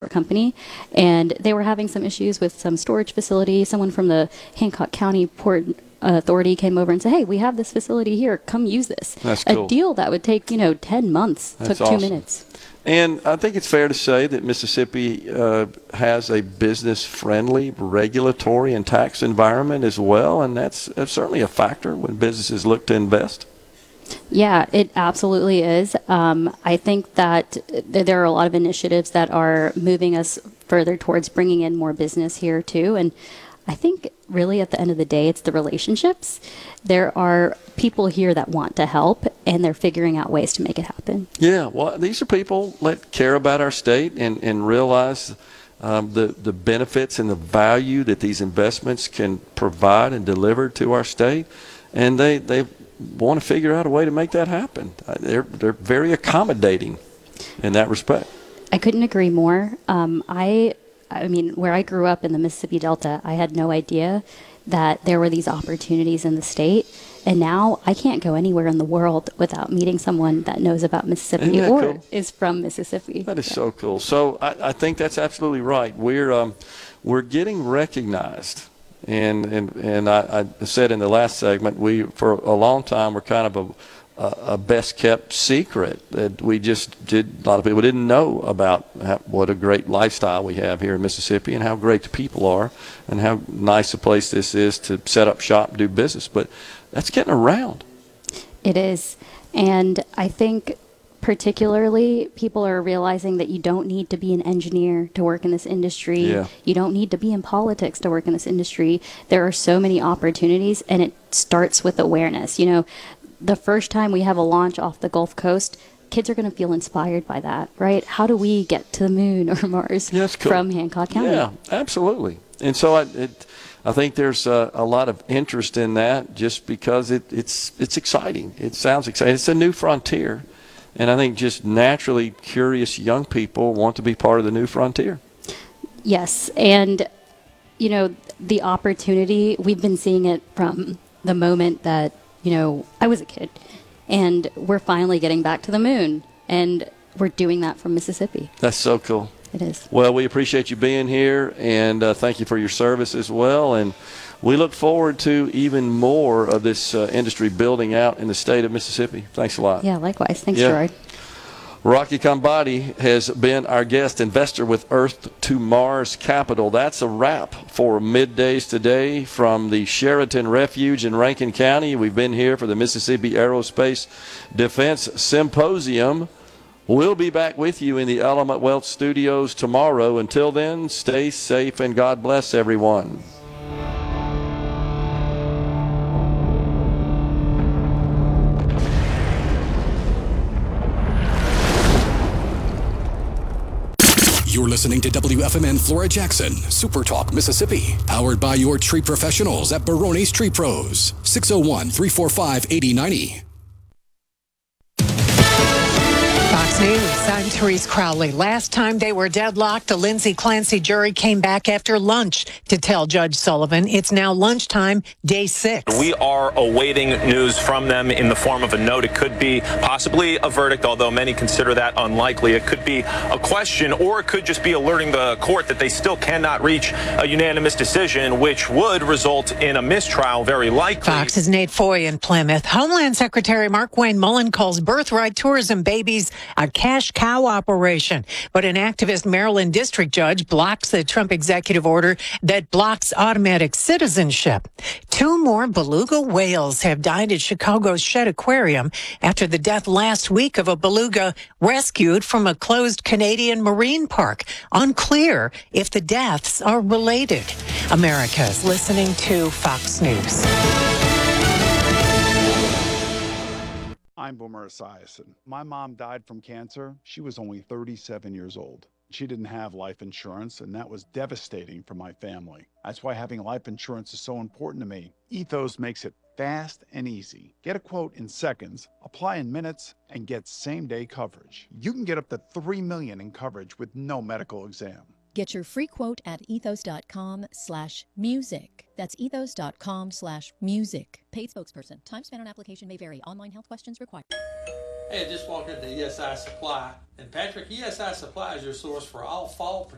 company, and they were having some issues with some storage facility. Someone from the Hancock County Port Authority came over and said, hey, we have this facility here. Come use this. That's cool. A deal that would take, 10 months That's took 2 awesome. minutes. And I think it's fair to say that Mississippi has a business-friendly regulatory and tax environment as well, and that's certainly a factor when businesses look to invest. Yeah, it absolutely is. I think that there are a lot of initiatives that are moving us further towards bringing in more business here too. And I think really at the end of the day, it's the relationships. There are people here that want to help, and they're figuring out ways to make it happen. Yeah, well, these are people that care about our state and realize the benefits and the value that these investments can provide and deliver to our state. And they want to figure out a way to make that happen. They're very accommodating in that respect. I couldn't agree more. I mean, where I grew up in the Mississippi Delta, I had no idea that there were these opportunities in the state. And now I can't go anywhere in the world without meeting someone that knows about Mississippi or cool? Is from Mississippi. That is so cool. So I think that's absolutely right. We're getting recognized. And I said in the last segment, for a long time we're kind of a best kept secret that we just did. A lot of people didn't know about what a great lifestyle we have here in Mississippi and how great the people are and how nice a place this is to set up shop and do business. But that's getting around. It is. And I think particularly people are realizing that you don't need to be an engineer to work in this industry. Yeah. You don't need to be in politics to work in this industry. There are so many opportunities, and it starts with awareness. The first time we have a launch off the Gulf Coast, kids are going to feel inspired by that, right? How do we get to the moon or Mars from Hancock County? Yeah, absolutely. And so I think there's a lot of interest in that just because it's exciting. It sounds exciting. It's a new frontier. And I think just naturally curious young people want to be part of the new frontier. Yes. And, the opportunity, we've been seeing it from the moment that, I was a kid. And we're finally getting back to the moon. And we're doing that from Mississippi. That's so cool. It is. Well, we appreciate you being here, and thank you for your service as well. And we look forward to even more of this industry building out in the state of Mississippi. Thanks a lot. Yeah, likewise. Thanks, Gerard. Rocky Combati has been our guest investor with Earth to Mars Capital. That's a wrap for Middays today from the Sheraton Refuge in Rankin County. We've been here for the Mississippi Aerospace Defense Symposium. We'll be back with you in the Element Wealth Studios tomorrow. Until then, stay safe and God bless everyone. You're listening to WFMN Flora Jackson, Super Talk, Mississippi. Powered by your tree professionals at Barone's Tree Pros. 601-345-8090. Fox News, I'm Therese Crowley. Last time they were deadlocked, a Lindsay Clancy jury came back after lunch to tell Judge Sullivan it's now lunchtime, day 6. We are awaiting news from them in the form of a note. It could be possibly a verdict, although many consider that unlikely. It could be a question, or it could just be alerting the court that they still cannot reach a unanimous decision, which would result in a mistrial, very likely. Fox's Nate Foy in Plymouth. Homeland Secretary Mark Wayne Mullen calls birthright tourism babies a cash cow operation. But an activist Maryland district judge blocks the Trump executive order that blocks automatic citizenship. 2 more beluga whales have died at Chicago's Shedd Aquarium after the death last week of a beluga rescued from a closed Canadian marine park. Unclear if the deaths are related. America's listening to Fox News. I'm Boomer Esiason. My mom died from cancer. She was only 37 years old. She didn't have life insurance, and that was devastating for my family. That's why having life insurance is so important to me. Ethos makes it fast and easy. Get a quote in seconds, apply in minutes, and get same-day coverage. You can get up to $3 million in coverage with no medical exam. Get your free quote at ethos.com/music. That's ethos.com/music. Paid spokesperson. Time spent on application may vary. Online health questions required. Hey, I just walked into ESI Supply. And Patrick, ESI Supply is your source for all fall